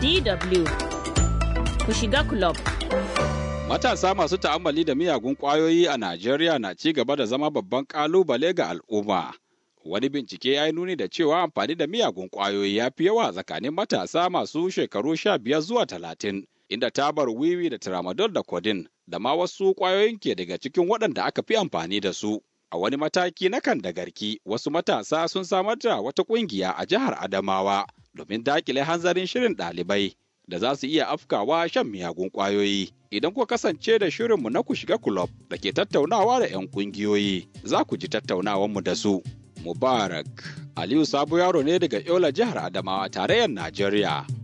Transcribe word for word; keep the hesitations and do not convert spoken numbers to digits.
D W ku shiga club. Matasa masu ta'ammali da miyagun ƙwayoyi a Najeriya na ci gaba da zama babban ƙalubale ga al'umma. Wani bincike ya yi nuni da cewa amfani da miyagun ƙwayoyi ya fi yawa tsakanin matasa masu shekaru sha biyar zuwa talatin, inda tabar wiwi da tramadol da codeine da ma wasu ƙwayoyin ke daga cikin waɗanda aka fi amfani da su. A wani mataki na kan da garki, wasu matasa sun samar da wata ƙungiya a jihar Adamawa domin daƙile hanzarin shirin ɗalibai da za su iya afkawa shan miyagun ƙwayoyi. Idan kuka kasance da shirinmu na ku shiga kulob da ke tattaunawa da 'yan ƙungiyoyi, za ku ji tattaunawanmu da su. Mubarak Aliyu Sabo Yaro ne daga Yola jihar Adamawa tarayyar Najeriya.